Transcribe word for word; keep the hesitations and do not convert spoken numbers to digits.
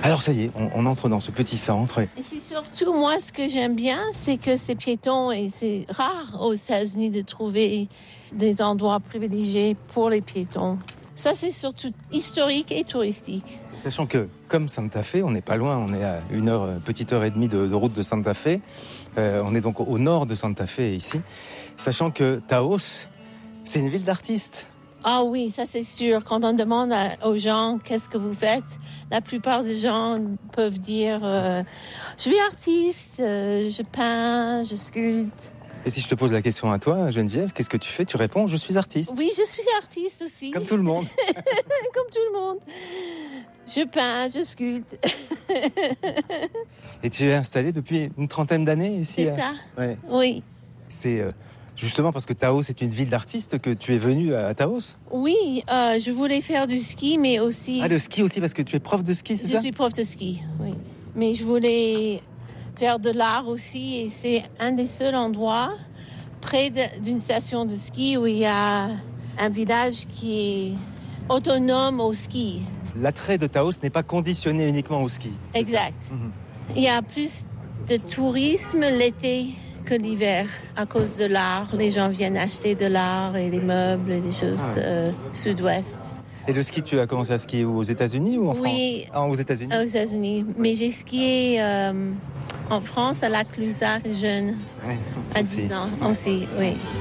Alors ça y est, on, on entre dans ce petit centre. Et... et c'est surtout, moi, ce que j'aime bien, c'est que c'est piéton et c'est rare aux États-Unis de trouver des endroits privilégiés pour les piétons. Ça, c'est surtout historique et touristique. Sachant que, comme Santa Fe, on n'est pas loin, on est à une heure, petite heure et demie de, de route de Santa Fe. Euh, on est donc au nord de Santa Fe, ici. Sachant que Taos, c'est une ville d'artistes. Ah oui, ça c'est sûr. Quand on demande à, aux gens qu'est-ce que vous faites, la plupart des gens peuvent dire euh, je suis artiste, euh, je peins, je sculpte. Et si je te pose la question à toi, Geneviève, qu'est-ce que tu fais? Tu réponds, je suis artiste. Oui, je suis artiste aussi. Comme tout le monde. Comme tout le monde. Je peins, je sculpte. Et tu es installée depuis une trentaine d'années ici? C'est à... ça. Ouais. Oui. C'est euh, justement parce que Taos est une ville d'artistes que tu es venue à Taos? Oui, euh, je voulais faire du ski, mais aussi... Ah, le ski aussi, parce que tu es prof de ski, c'est je ça? Je suis prof de ski, oui. Mais je voulais faire de l'art aussi, et c'est un des seuls endroits près de, d'une station de ski où il y a un village qui est autonome au ski. L'attrait de Taos n'est pas conditionné uniquement au ski. Exact. Mm-hmm. Il y a plus de tourisme l'été que l'hiver à cause de l'art. Les gens viennent acheter de l'art et des meubles et des choses ah ouais. euh, sud-ouest. Et le ski, tu as commencé à skier aux États-Unis ou en France? Oui, ah, aux États-Unis. Aux États-Unis. Mais j'ai skié euh, en France à Lac Clusac jeune, ouais, à dix ans aussi, oui.